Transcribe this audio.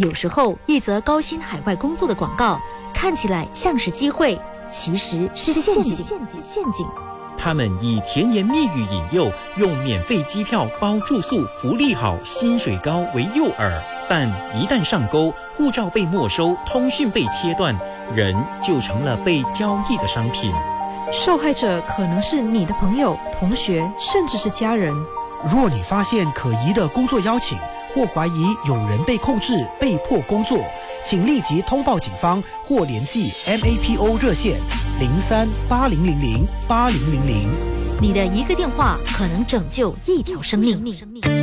有时候，一则高薪海外工作的广告看起来像是机会，其实是陷阱。 他们以甜言蜜语引诱，用免费机票、包住宿、福利好、薪水高为诱饵，但一旦上钩，护照被没收，通讯被切断，人就成了被交易的商品。 受害者可能是你的朋友、同学，甚至是家人。 若你发现可疑的工作邀请，或怀疑有人被控制、被迫工作，请立即通报警方或联系 MAPO 热线03-8000-8000。 你的一个电话可能拯救一条生命。